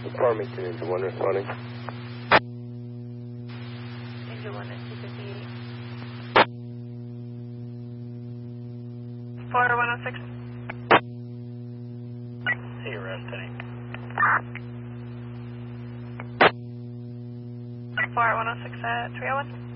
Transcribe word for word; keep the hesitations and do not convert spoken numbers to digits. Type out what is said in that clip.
Farmington, Engine one responding. Engine one, S T fifty-eight. four one oh six. See you, Restany. four one oh six at three oh one.